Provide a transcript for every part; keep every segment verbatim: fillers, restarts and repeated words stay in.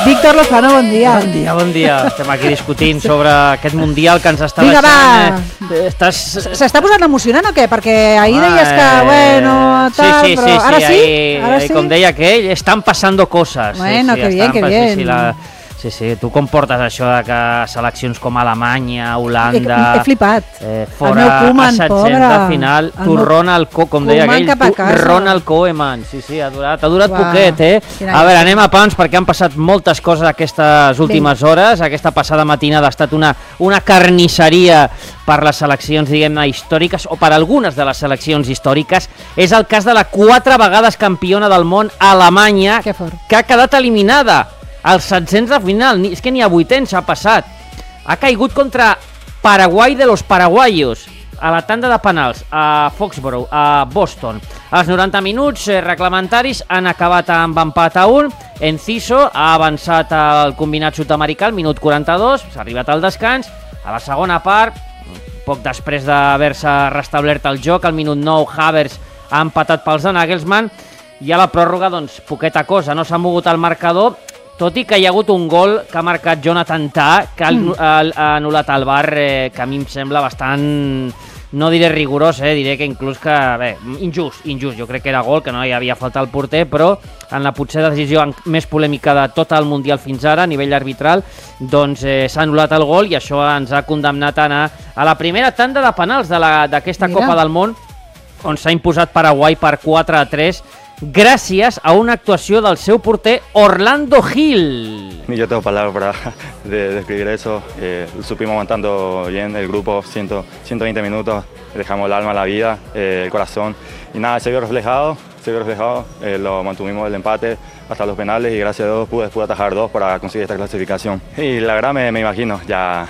Víctor Lozano, bon dia. Bon dia, bon dia. Estem aquí discutint sobre aquest Mundial que ens està Vinga, deixant. va. Eh, estàs... S'està posant emocionant o què? Perquè ahir Ah, deies que, eh, bueno, tal, sí, sí, però sí, ara sí? ahí, Ara ahí, sí? Com deia aquell, estan passando coses. Bueno, sí, sí, que bien, estan que pas- bien. Sí, sí, la... sí, sí, tu com portes això de que seleccions com Alemanya, He, Holanda... he flipat. Eh, El fora meu Koeman, a setzents pobre. de final, El tu meu Ronald Koeman, com deia Koeman aquell, cap a tu casa. Ronald Koeman, sí, sí, ha durat, ha durat Uau, poquet, eh? quina A veure, llàstima. anem a pams perquè han passat moltes coses aquestes últimes hores, aquesta passada matinada ha estat una, una carnisseria per les seleccions, diguem-ne, històriques, o per algunes de les seleccions històriques. És el cas de la quatre vegades campiona del món, Alemanya, Que fort. que ha quedat eliminada als setzents de final. Ni, és que ni a vuitens ha passat. Ha caigut contra Paraguai de los paraguayos a la tanda de penals a Foxborough, a Boston. Als noranta minuts eh, reglamentaris han acabat amb empat a un. Enciso ha avançat al combinat sud-americà al minut quaranta-dos, s'ha arribat al descans. A la segona part, poc després d'haver-se restablert el joc, al minut nou Havertz ha empatat pels de Nagelsmann, i a la pròrroga, doncs, poqueta cosa, no s'ha mogut el marcador, tot i que hi ha hagut un gol que ha marcat Jonathan Tah, que ha mm. ha anul·lat el V A R, eh, que a mi em sembla bastant, no diré rigorós, eh, diré que inclús que, bé, injust, injust, jo crec que era gol, que no hi havia falta al porter, però en la potser decisió més polèmica de tot el Mundial fins ara, a nivell arbitral, doncs eh, s'ha anul·lat el gol i això ens ha condemnat a anar a la primera tanda de penals d'aquesta Copa del Món, on s'ha imposat Paraguai per quatre a tres, gràcies a una actuació del seu porter Orlando Gil. Ni yo tengo palabras para de, describir eso. Eh, supimos aguantando bien el grupo, cien, ciento veinte minutos, dejamos el alma, la vida, eh, el corazón. Y nada, se vio reflejado, se vio reflejado, eh, lo mantuvimos el empate hasta los penales y gracias a Dios pude, pude atajar dos para conseguir esta clasificación. Y la verdad me, me imagino ya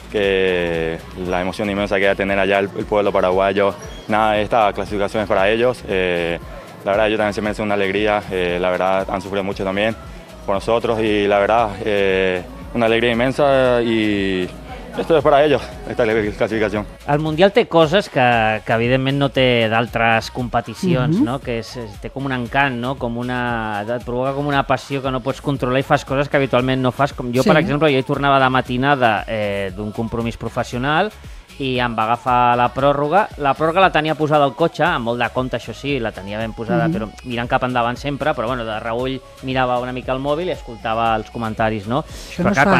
que la emoción inmensa que va a tener allá el, el pueblo paraguayo. Nada, esta clasificación es para ellos. Eh, La verdad, ellos también se merecen una alegría, eh, la verdad han sufrido mucho también por nosotros y la verdad, eh, una alegría inmensa y esto es para ellos, esta clasificació. El Mundial té coses que, que evidentment no té d'altres competicions, Mhm. no? Que és, és, té com un encant, no? Com una, et provoca com una passió que no pots controlar i fas coses que habitualment no fas. Com jo, Sí. per exemple, jo hi tornava de matinada eh, d'un compromís professional i em va agafar la pròrroga. La pròrroga la tenia posada al cotxe, amb molt de compte, això sí, la tenia ben posada, Mhm. però mirant cap endavant sempre, però bueno, de reull mirava una mica el mòbil i escoltava els comentaris, no? Això Però no es clar, fa, quan